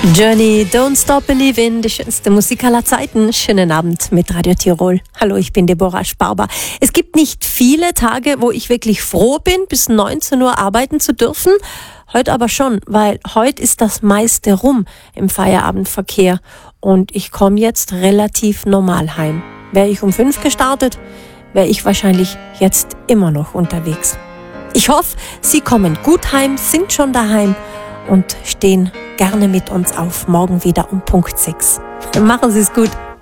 Journey, Don't Stop Believin', die schönste Musik aller Zeiten. Schönen Abend mit Radio Tirol. Hallo, ich bin Deborah Sparber. Es gibt nicht viele Tage, wo ich wirklich froh bin, bis 19 Uhr arbeiten zu dürfen. Heute aber schon, weil heute ist das meiste rum im Feierabendverkehr und ich komme jetzt relativ normal heim. Wäre ich um 5 gestartet, wäre ich wahrscheinlich jetzt immer noch unterwegs. Ich hoffe, Sie kommen gut heim, sind schon daheim und stehen gerne mit uns auf. Morgen wieder um Punkt 6. Machen Sie es gut.